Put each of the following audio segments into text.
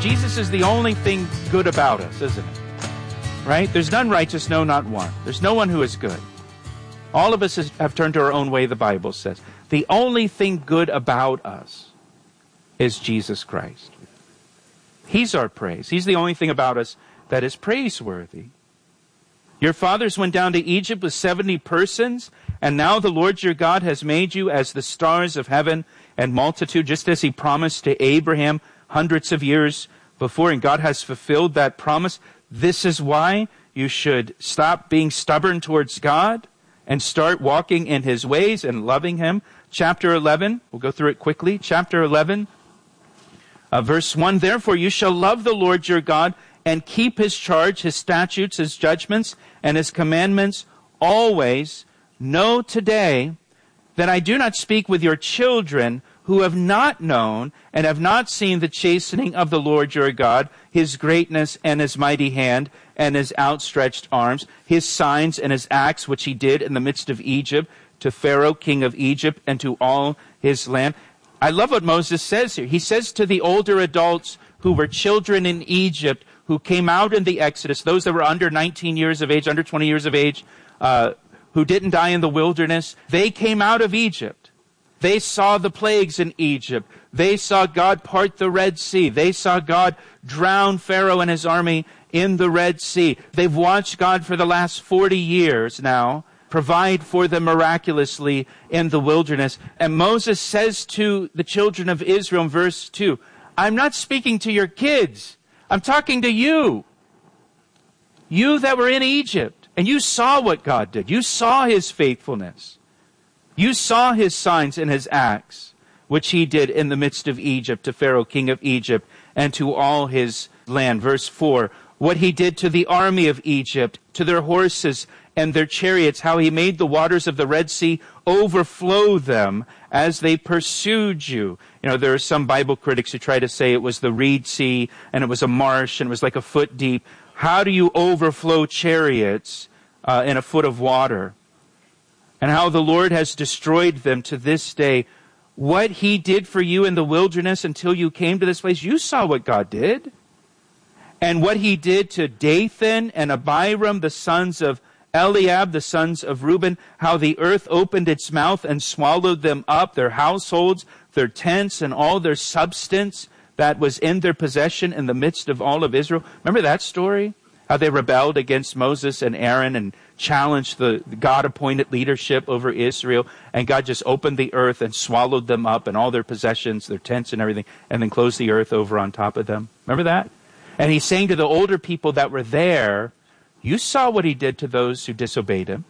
Jesus is the only thing good about us, isn't it? Right? There's none righteous, no, not one. There's no one who is good. All of us have turned to our own way, the Bible says. The only thing good about us is Jesus Christ. He's our praise. He's the only thing about us that is praiseworthy. Your fathers went down to Egypt with 70 persons, and now the Lord your God has made you as the stars of heaven and multitude, just as he promised to Abraham hundreds of years before, and God has fulfilled that promise. This is why you should stop being stubborn towards God and start walking in his ways and loving him. Chapter 11, we'll go through it quickly. Chapter 11, verse 1, therefore you shall love the Lord your God and keep his charge, his statutes, his judgments, and his commandments always. Know today that I do not speak with your children who have not known and have not seen the chastening of the Lord your God, his greatness and his mighty hand and his outstretched arms, his signs and his acts which he did in the midst of Egypt, to Pharaoh, king of Egypt, and to all his land. I love what Moses says here. He says to the older adults who were children in Egypt, who came out in the Exodus, those that were under 19 years of age, under 20 years of age, who didn't die in the wilderness, they came out of Egypt. They saw the plagues in Egypt. They saw God part the Red Sea. They saw God drown Pharaoh and his army in the Red Sea. They've watched God for the last 40 years now provide for them miraculously in the wilderness. And Moses says to the children of Israel in verse 2, I'm not speaking to your kids. I'm talking to you. You that were in Egypt. And you saw what God did. You saw his faithfulness. You saw his signs and his acts, which he did in the midst of Egypt, to Pharaoh, king of Egypt, and to all his land. Verse 4, what he did to the army of Egypt, to their horses and their chariots, how he made the waters of the Red Sea overflow them as they pursued you. You know, there are some Bible critics who try to say it was the Reed Sea, and it was a marsh, and it was like a foot deep. How do you overflow chariots in a foot of water? And how the Lord has destroyed them to this day. What he did for you in the wilderness until you came to this place, you saw what God did. And what he did to Dathan and Abiram, the sons of Eliab, the sons of Reuben, how the earth opened its mouth and swallowed them up, their households, their tents, and all their substance that was in their possession in the midst of all of Israel. Remember that story? How they rebelled against Moses and Aaron and challenged the God-appointed leadership over Israel. And God just opened the earth and swallowed them up and all their possessions, their tents and everything, and then closed the earth over on top of them. Remember that? And he's saying to the older people that were there, you saw what he did to those who disobeyed him.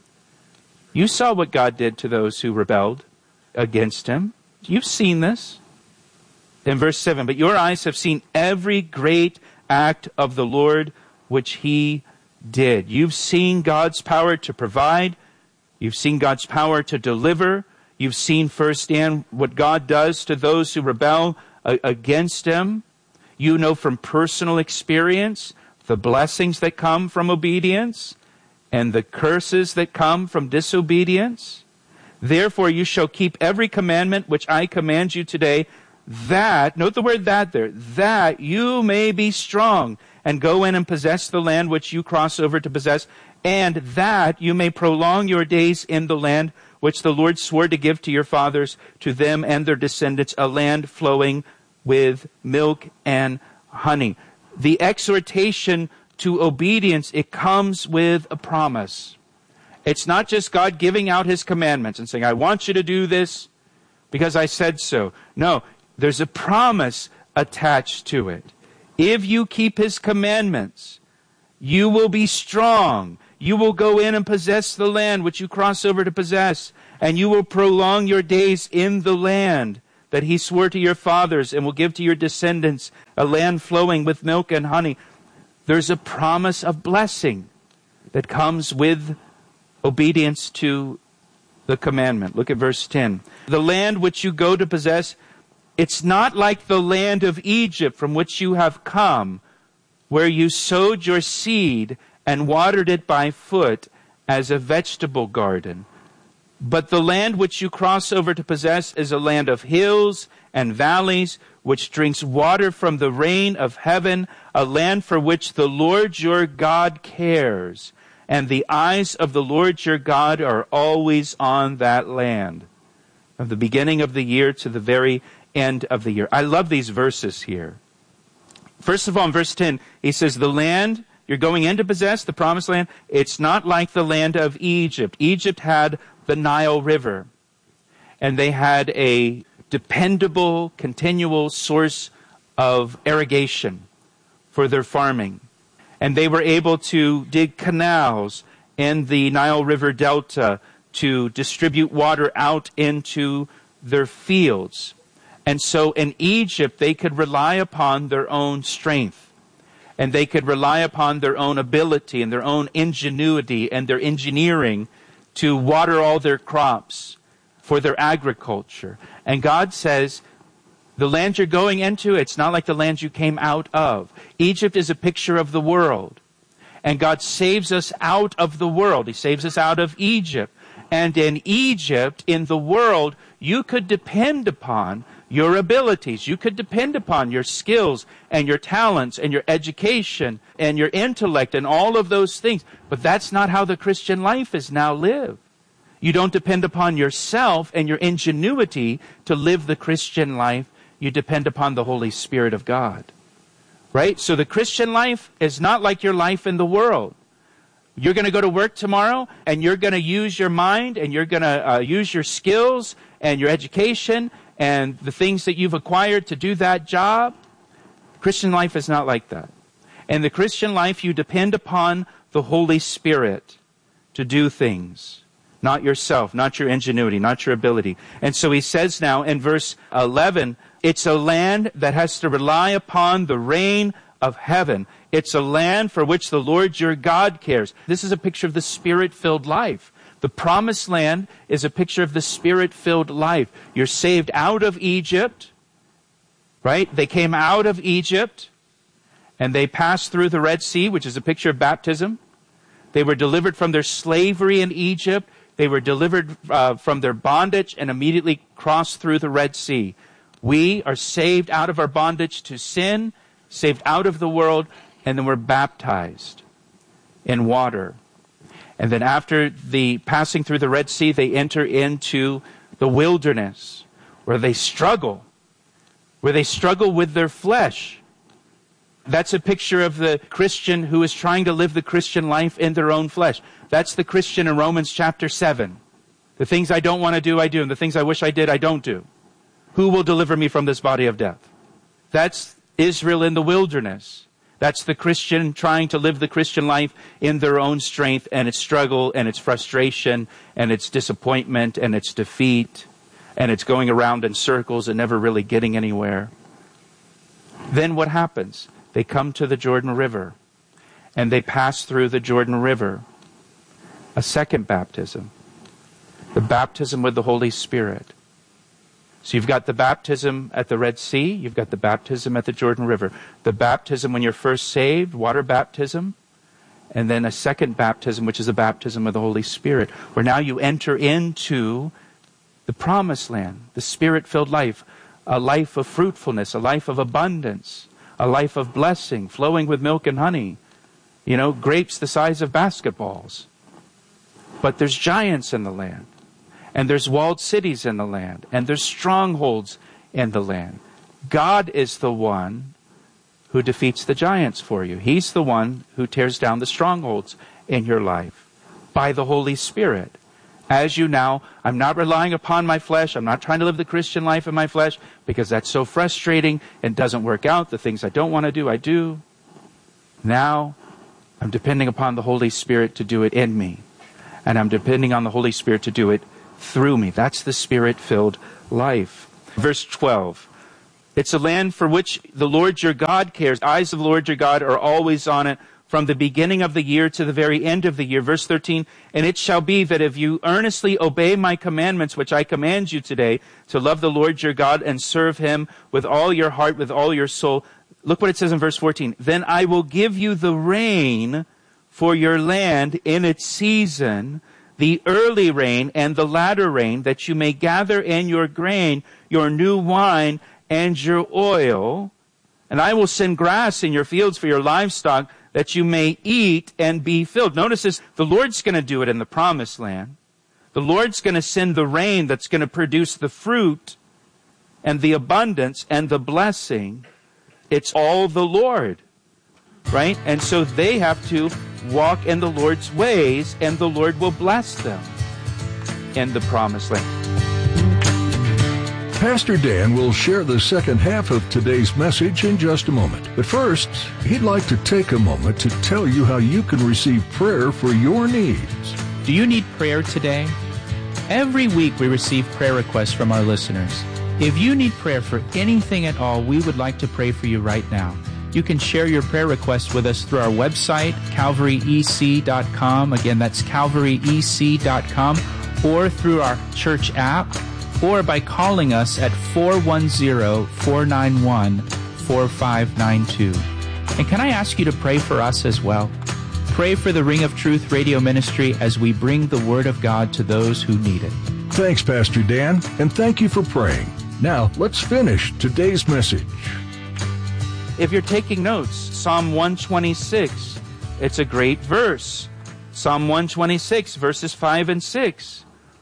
You saw what God did to those who rebelled against him. You've seen this. In verse 7, but your eyes have seen every great act of the Lord which he did. You've seen God's power to provide. You've seen God's power to deliver. You've seen firsthand what God does to those who rebel against him. You know from personal experience the blessings that come from obedience and the curses that come from disobedience. Therefore you shall keep every commandment which I command you today, that, note the word that there, that you may be strong and go in and possess the land which you cross over to possess, and that you may prolong your days in the land which the Lord swore to give to your fathers, to them and their descendants, a land flowing with milk and honey. The exhortation to obedience, it comes with a promise. It's not just God giving out his commandments and saying, I want you to do this because I said so. No, there's a promise attached to it. If you keep his commandments, you will be strong. You will go in and possess the land which you cross over to possess, and you will prolong your days in the land that he swore to your fathers and will give to your descendants, a land flowing with milk and honey. There's a promise of blessing that comes with obedience to the commandment. Look at verse 10. The land which you go to possess, it's not like the land of Egypt from which you have come, where you sowed your seed and watered it by foot as a vegetable garden. But the land which you cross over to possess is a land of hills and valleys, which drinks water from the rain of heaven, a land for which the Lord your God cares, and the eyes of the Lord your God are always on that land, from the beginning of the year to the very end of the year. I love these verses here. First of all, in verse 10, he says, the land you're going in to possess, the promised land, it's not like the land of Egypt. Egypt had the Nile River, and they had a dependable, continual source of irrigation for their farming. And they were able to dig canals in the Nile River Delta to distribute water out into their fields. And so in Egypt, they could rely upon their own strength. And they could rely upon their own ability and their own ingenuity and their engineering to water all their crops for their agriculture. And God says, the land you're going into, it's not like the land you came out of. Egypt is a picture of the world. And God saves us out of the world. He saves us out of Egypt. And in Egypt, in the world, you could depend upon your abilities. You could depend upon your skills and your talents and your education and your intellect and all of those things. But that's not how the Christian life is now lived. You don't depend upon yourself and your ingenuity to live the Christian life. You depend upon the Holy Spirit of God. Right? So the Christian life is not like your life in the world. You're going to go to work tomorrow and you're going to use your mind and you're going to use your skills and your education and the things that you've acquired to do that job. Christian life is not like that. In the Christian life, you depend upon the Holy Spirit to do things. Not yourself, not your ingenuity, not your ability. And so he says now in verse 11, it's a land that has to rely upon the rain of heaven. It's a land for which the Lord your God cares. This is a picture of the Spirit-filled life. The promised land is a picture of the Spirit-filled life. You're saved out of Egypt, right? They came out of Egypt, and they passed through the Red Sea, which is a picture of baptism. They were delivered from their slavery in Egypt. They were delivered from their bondage and immediately crossed through the Red Sea. We are saved out of our bondage to sin, saved out of the world, and then we're baptized in water. And then after the passing through the Red Sea, they enter into the wilderness where they struggle with their flesh. That's a picture of the Christian who is trying to live the Christian life in their own flesh. That's the Christian in Romans chapter 7. The things I don't want to do, I do. And the things I wish I did, I don't do. Who will deliver me from this body of death? That's Israel in the wilderness. That's the Christian trying to live the Christian life in their own strength and its struggle and its frustration and its disappointment and its defeat and it's going around in circles and never really getting anywhere. Then what happens? They come to the Jordan River and they pass through the Jordan River. A second baptism. The baptism with the Holy Spirit. So you've got the baptism at the Red Sea. You've got the baptism at the Jordan River. The baptism when you're first saved, water baptism. And then a second baptism, which is the baptism of the Holy Spirit. Where now you enter into the promised land, the Spirit-filled life. A life of fruitfulness, a life of abundance. A life of blessing, flowing with milk and honey. You know, grapes the size of basketballs. But there's giants in the land. And there's walled cities in the land. And there's strongholds in the land. God is the one who defeats the giants for you. He's the one who tears down the strongholds in your life by the Holy Spirit. As you now, I'm not relying upon my flesh. I'm not trying to live the Christian life in my flesh because that's so frustrating and doesn't work out. The things I don't want to do, I do. Now, I'm depending upon the Holy Spirit to do it in me. And I'm depending on the Holy Spirit to do it through me. That's the Spirit-filled life. Verse 12. It's a land for which the Lord your God cares. The eyes of the Lord your God are always on it from the beginning of the year to the very end of the year. Verse 13. And it shall be that if you earnestly obey my commandments, which I command you today, to love the Lord your God and serve him with all your heart, with all your soul. Look what it says in verse 14. Then I will give you the rain for your land in its season, the early rain and the latter rain, that you may gather in your grain, your new wine, and your oil. And I will send grass in your fields for your livestock, that you may eat and be filled. Notice this, the Lord's going to do it in the promised land. The Lord's going to send the rain that's going to produce the fruit and the abundance and the blessing. It's all the Lord, right? And so they have to walk in the Lord's ways, and the Lord will bless them in the promised land. Pastor Dan will share the second half of today's message in just a moment. But first, he'd like to take a moment to tell you how you can receive prayer for your needs. Do you need prayer today? Every week we receive prayer requests from our listeners. If you need prayer for anything at all, we would like to pray for you right now. You can share your prayer requests with us through our website, calvaryec.com. Again, that's calvaryec.com, or through our church app, or by calling us at 410-491-4592. And can I ask you to pray for us as well? Pray for the Ring of Truth radio ministry as we bring the Word of God to those who need it. Thanks, Pastor Dan, and thank you for praying. Now, let's finish today's message. If you're taking notes, Psalm 126, it's a great verse. Psalm 126, verses 5 and 6.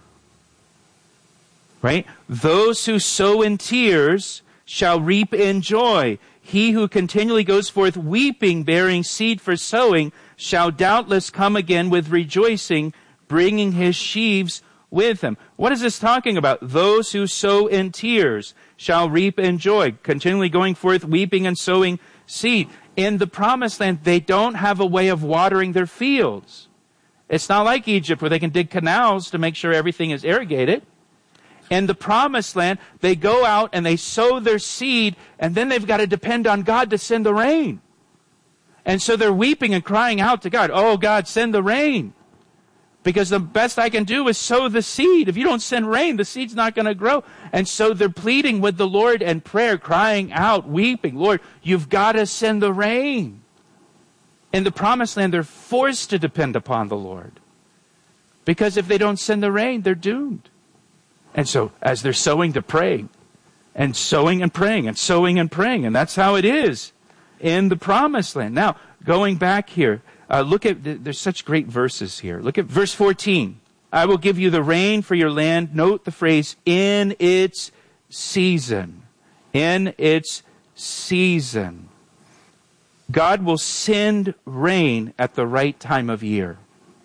Right? Those who sow in tears shall reap in joy. He who continually goes forth weeping, bearing seed for sowing, shall doubtless come again with rejoicing, bringing his sheaves with him. What is this talking about? Those who sow in tears shall reap in joy, continually going forth weeping and sowing seed. In the promised land, they don't have a way of watering their fields. It's not like Egypt where they can dig canals to make sure everything is irrigated. In the promised land, they go out and they sow their seed, and then they've got to depend on God to send the rain. And so they're weeping and crying out to God, "Oh God, send the rain. Because the best I can do is sow the seed. If you don't send rain, the seed's not going to grow." And so they're pleading with the Lord in prayer, crying out, weeping, "Lord, you've got to send the rain." In the promised land, they're forced to depend upon the Lord. Because if they don't send the rain, they're doomed. And so as they're sowing, they're praying. And sowing and praying and sowing and praying. And that's how it is in the promised land. Now, going back here, look at, there's such great verses here. Look at verse 14. I will give you the rain for your land. Note the phrase, in its season. In its season. God will send rain at the right time of year.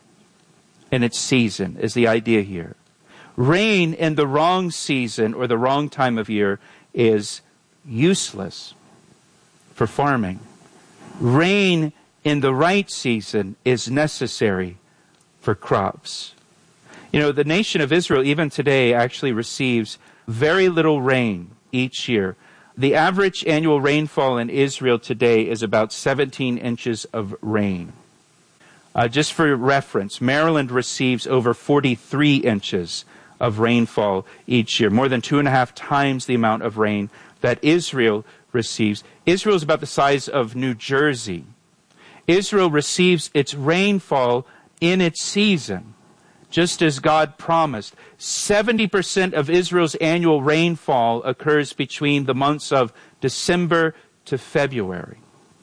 In its season is the idea here. Rain in the wrong season or the wrong time of year is useless for farming. Rain in the right season is necessary for crops. You know, the nation of Israel, even today, actually receives very little rain each year. The average annual rainfall in Israel today is about 17 inches of rain. Just for reference, Maryland receives over 43 inches of rainfall each year, more than 2.5 times the amount of rain that Israel receives. Israel is about the size of New Jersey. Israel receives its rainfall in its season, just as God promised. 70% of Israel's annual rainfall occurs between the months of December to February.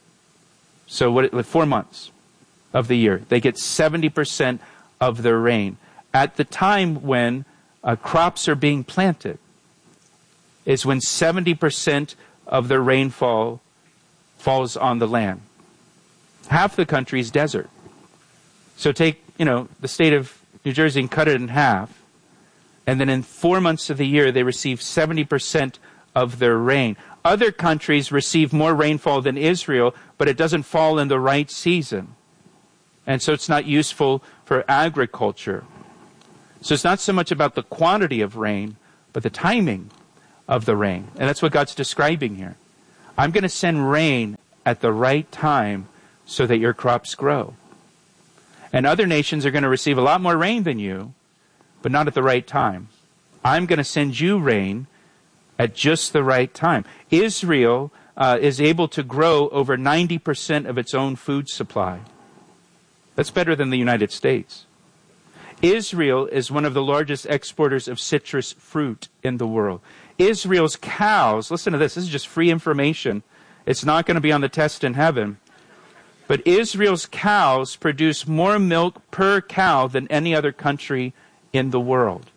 So 4 months of the year, they get 70% of their rain. At the time when crops are being planted is when 70% of their rainfall falls on the land. Half the country is desert. So take, the state of New Jersey and cut it in half. And then in 4 months of the year, they receive 70% of their rain. Other countries receive more rainfall than Israel, but it doesn't fall in the right season. And so it's not useful for agriculture. So it's not so much about the quantity of rain, but the timing of the rain. And that's what God's describing here. I'm going to send rain at the right time so that your crops grow. And other nations are going to receive a lot more rain than you, but not at the right time. I'm going to send you rain at just the right time. Israel is able to grow over 90% of its own food supply. That's better than the United States. Israel is one of the largest exporters of citrus fruit in the world. Israel's cows, listen to this is just free information. It's not going to be on the test in heaven. But Israel's cows produce more milk per cow than any other country in the world.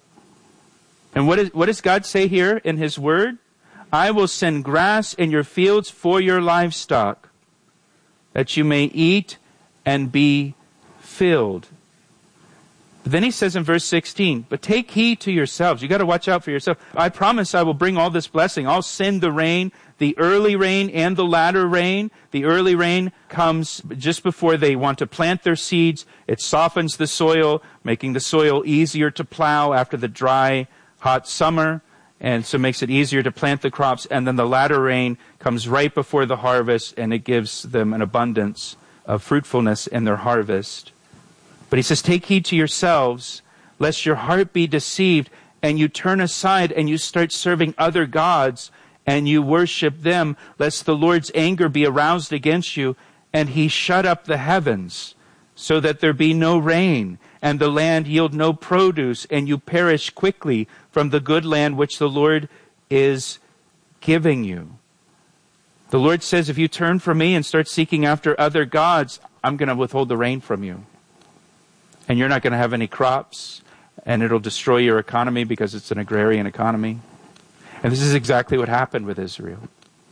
And what does God say here in His Word? I will send grass in your fields for your livestock, that you may eat and be filled. But then He says in verse 16, but take heed to yourselves. You got to watch out for yourself. I promise I will bring all this blessing. I'll send the rain, the early rain and the latter rain. The early rain comes just before they want to plant their seeds. It softens the soil, making the soil easier to plow after the dry, hot summer. And so it makes it easier to plant the crops. And then the latter rain comes right before the harvest, and it gives them an abundance of fruitfulness in their harvest. But He says, take heed to yourselves, lest your heart be deceived, and you turn aside and you start serving other gods, and you worship them, lest the Lord's anger be aroused against you, and He shut up the heavens, so that there be no rain, and the land yield no produce, and you perish quickly from the good land which the Lord is giving you. The Lord says, if you turn from me and start seeking after other gods, I'm going to withhold the rain from you. And you're not going to have any crops, and it'll destroy your economy because it's an agrarian economy. And this is exactly what happened with Israel.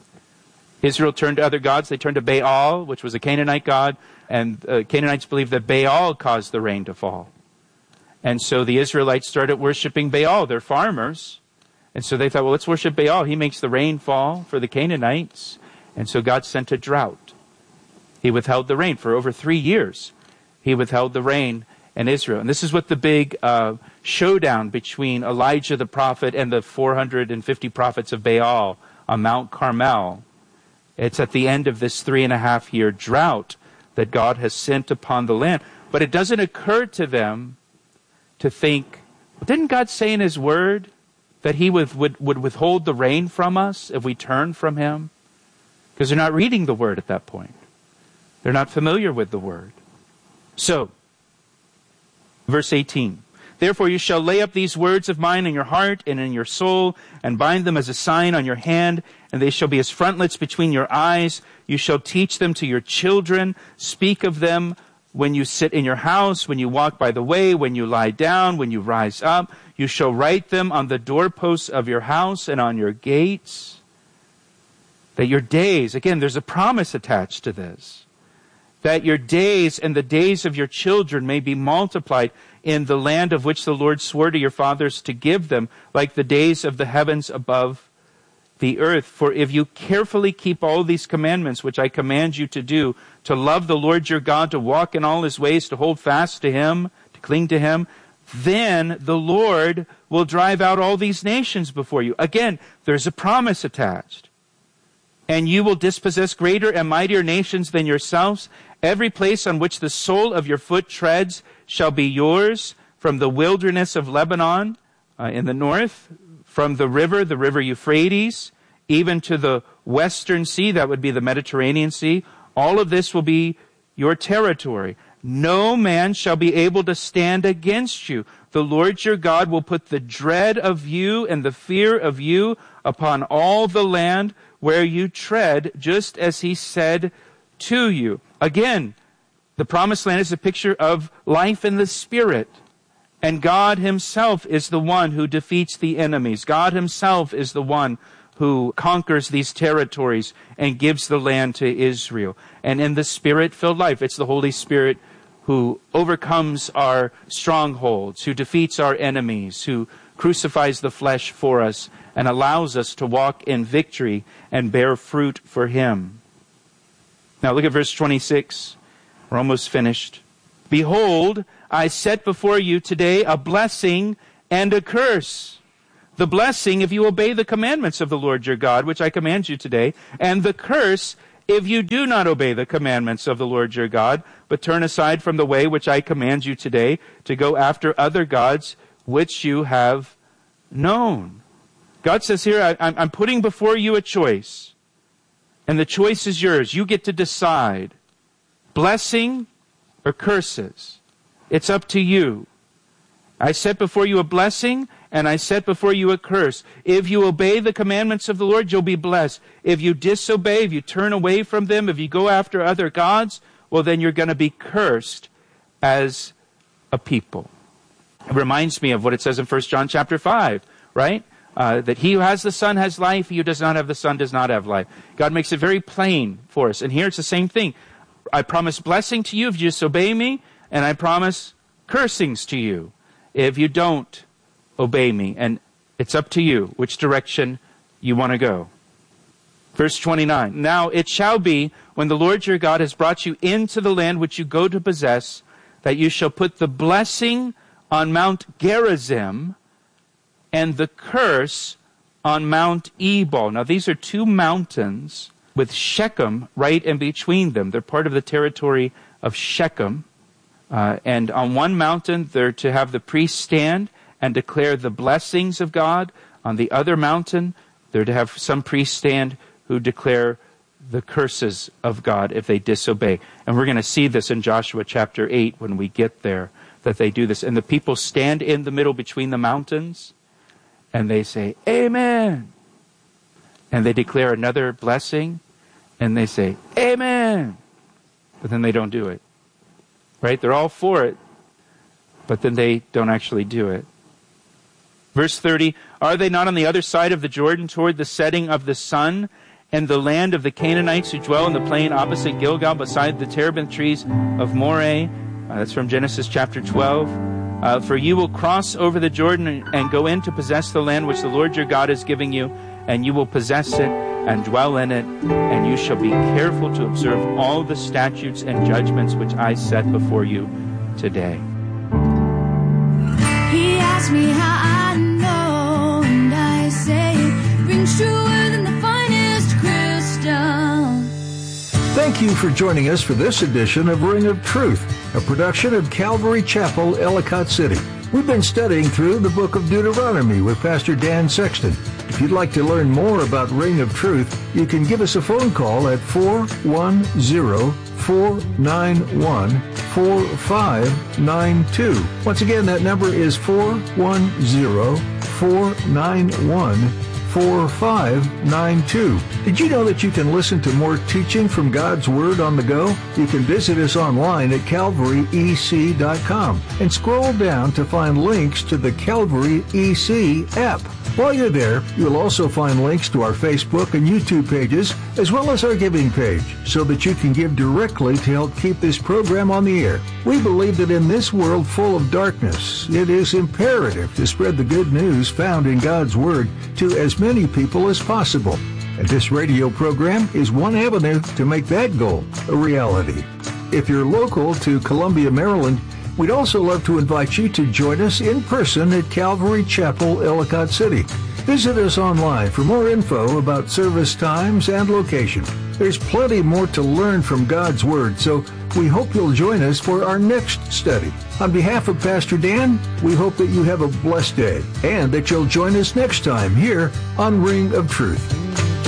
Israel turned to other gods. They turned to Baal, which was a Canaanite god, and Canaanites believed that Baal caused the rain to fall. And so the Israelites started worshiping Baal. They're farmers. And so they thought, well, let's worship Baal. He makes the rain fall for the Canaanites. And so God sent a drought. He withheld the rain for over 3 years. He withheld the rain in Israel. And this is what the big showdown between Elijah the prophet and the 450 prophets of Baal on Mount Carmel. It's at the end of this 3.5-year drought that God has sent upon the land. But it doesn't occur to them to think, didn't God say in His Word that He would withhold the rain from us if we turn from Him? Because they're not reading the Word at that point. They're not familiar with the Word. So, verse 18, therefore you shall lay up these words of mine in your heart and in your soul, and bind them as a sign on your hand, and they shall be as frontlets between your eyes. You shall teach them to your children. Speak of them when you sit in your house, when you walk by the way, when you lie down, when you rise up. You shall write them on the doorposts of your house and on your gates. That your days, again, there's a promise attached to this, that your days and the days of your children may be multiplied in the land of which the Lord swore to your fathers to give them, like the days of the heavens above the earth. For if you carefully keep all these commandments which I command you to do, to love the Lord your God, to walk in all His ways, to hold fast to Him, to cling to Him, then the Lord will drive out all these nations before you. Again, there's a promise attached. And you will dispossess greater and mightier nations than yourselves. Every place on which the sole of your foot treads shall be yours, from the wilderness of Lebanon in the north, from the river Euphrates, even to the western sea, that would be the Mediterranean Sea. All of this will be your territory. No man shall be able to stand against you. The Lord your God will put the dread of you and the fear of you upon all the land where you tread, just as He said to you. Again, the promised land is a picture of life in the Spirit. And God Himself is the one who defeats the enemies. God Himself is the one who conquers these territories and gives the land to Israel. And in the Spirit-filled life, it's the Holy Spirit who overcomes our strongholds, who defeats our enemies, who crucifies the flesh for us and allows us to walk in victory and bear fruit for Him. Now look at verse 26. We're almost finished. Behold, I set before you today a blessing and a curse. The blessing if you obey the commandments of the Lord your God, which I command you today, and the curse if you do not obey the commandments of the Lord your God, but turn aside from the way which I command you today to go after other gods which you have known. God says here, I'm putting before you a choice. And the choice is yours. You get to decide. Blessing or curses. It's up to you. I set before you a blessing, and I set before you a curse. If you obey the commandments of the Lord, you'll be blessed. If you disobey, if you turn away from them, if you go after other gods, well, then you're going to be cursed as a people. It reminds me of what it says in 1 John chapter 5, right? That he who has the Son has life, he who does not have the Son does not have life. God makes it very plain for us. And here it's the same thing. I promise blessing to you if you disobey me, and I promise cursings to you if you don't obey me. And it's up to you which direction you want to go. Verse 29, now it shall be, when the Lord your God has brought you into the land which you go to possess, that you shall put the blessing on Mount Gerizim and the curse on Mount Ebal. Now these are two mountains with Shechem right in between them. They're part of the territory of Shechem. And on one mountain, they're to have the priests stand and declare the blessings of God. On the other mountain, they're to have some priests stand who declare the curses of God if they disobey. And we're going to see this in Joshua chapter 8 when we get there, that they do this. And the people stand in the middle between the mountains, and they say, Amen. And they declare another blessing, and they say, Amen. But then they don't do it. Right? They're all for it, but then they don't actually do it. Verse 30, are they not on the other side of the Jordan toward the setting of the sun, and the land of the Canaanites who dwell in the plain opposite Gilgal beside the terebinth trees of Moreh? That's from Genesis chapter 12. For you will cross over the Jordan and go in to possess the land which the Lord your God is giving you, and you will possess it and dwell in it, and you shall be careful to observe all the statutes and judgments which I set before you today. He asked me how I know, and I say it rings truer than the finest crystal. Thank you for joining us for this edition of Ring of Truth, a production of Calvary Chapel, Ellicott City. We've been studying through the book of Deuteronomy with Pastor Dan Sexton. If you'd like to learn more about Ring of Truth, you can give us a phone call at 410-491-4592. Once again, that number is 410-491-4592. Did you know that you can listen to more teaching from God's Word on the go? You can visit us online at calvaryec.com and scroll down to find links to the Calvary EC app. While you're there, you'll also find links to our Facebook and YouTube pages, as well as our giving page, so that you can give directly to help keep this program on the air. We believe that in this world full of darkness, it is imperative to spread the good news found in God's Word to as many people as possible. And this radio program is one avenue to make that goal a reality. If you're local to Columbia, Maryland, we'd also love to invite you to join us in person at Calvary Chapel, Ellicott City. Visit us online for more info about service times and location. There's plenty more to learn from God's Word, so we hope you'll join us for our next study. On behalf of Pastor Dan, we hope that you have a blessed day and that you'll join us next time here on Ring of Truth.